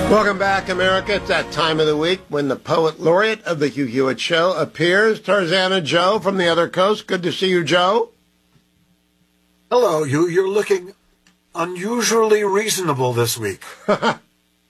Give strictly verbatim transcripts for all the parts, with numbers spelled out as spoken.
Welcome back, America. It's that time of the week when the poet laureate of the Hugh Hewitt Show appears, Tarzana Joe from the other coast. Good to see you, Joe. Hello, you. You're looking unusually reasonable this week. And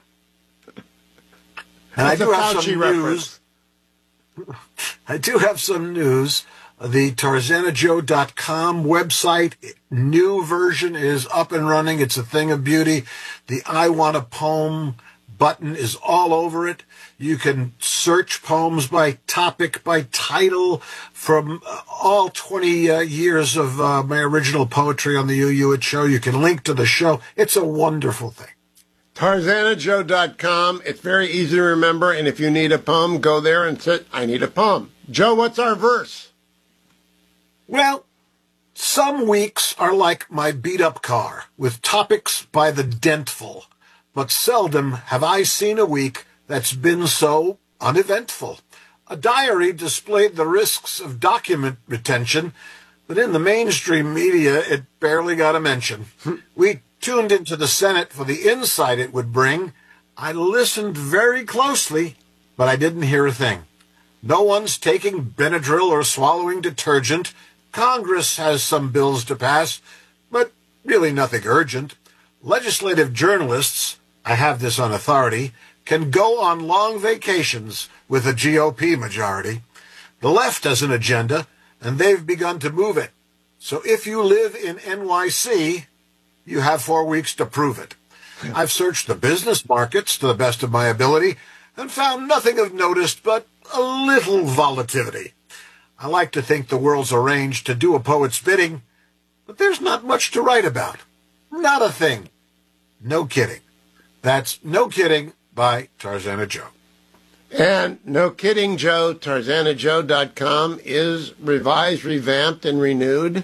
I do have some news. I do have some news. The Tarzana Joe dot com website, new version is up and running. It's a thing of beauty. The I Want a Poem button is all over it. You can search poems by topic, by title, from uh, all twenty uh, years of uh, my original poetry on the Hugh Hewitt Show. You can link to the show. It's a wonderful thing. Tarzana Joe dot com. It's very easy to remember, and if you need a poem, go there and say, I need a poem. Joe, what's our verse? Well, some weeks are like my beat-up car, with topics by the dentful. But seldom have I seen a week that's been so uneventful. A diary displayed the risks of document retention, but in the mainstream media, it barely got a mention. We tuned into the Senate for the insight it would bring. I listened very closely, but I didn't hear a thing. No one's taking Benadryl or swallowing detergent. Congress has some bills to pass, but really nothing urgent. Legislative journalists, I have this on authority, can go on long vacations with a G O P majority. The left has an agenda, and they've begun to move it. So if you live in N Y C, you have four weeks to prove it. I've searched the business markets to the best of my ability and found nothing of notice but a little volatility. I like to think the world's arranged to do a poet's bidding, but there's not much to write about. Not a thing. No kidding. That's No Kidding by Tarzana Joe. And no kidding, Joe, Tarzana Joe dot com is revised, revamped, and renewed.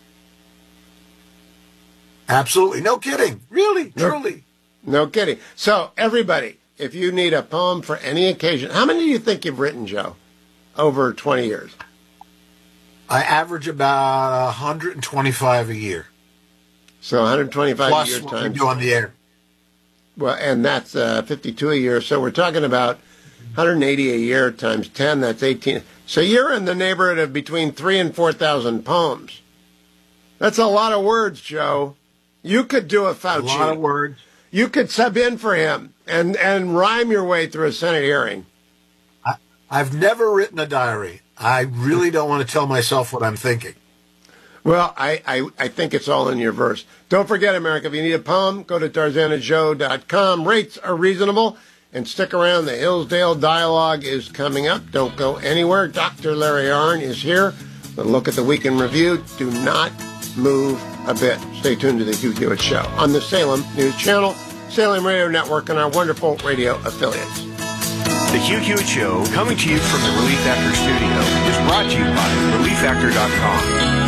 Absolutely. No kidding. Really, no, truly. No kidding. So, everybody, if you need a poem for any occasion, how many do you think you've written, Joe, over twenty years? I average about one hundred twenty-five a year. So one hundred twenty-five Plus a year what times. we do on the air. Well, and that's uh, fifty-two a year. So we're talking about one hundred eighty a year times ten. That's eighteen. So you're in the neighborhood of between three and four thousand poems. That's a lot of words, Joe. You could do a Fauci. A lot of words. You could sub in for him and and rhyme your way through a Senate hearing. I, I've never written a diary. I really don't want to tell myself what I'm thinking. Well, I, I, I think it's all in your verse. Don't forget, America, if you need a poem, go to Tarzana Joe dot com. Rates are reasonable. And stick around. The Hillsdale Dialogue is coming up. Don't go anywhere. Doctor Larry Arnn is here. But look at the Week in Review. Do not move a bit. Stay tuned to the Hugh Hewitt Show on the Salem News Channel, Salem Radio Network, and our wonderful radio affiliates. The Hugh Hewitt Show, coming to you from the Relief Factor studio, is brought to you by Relief Factor dot com.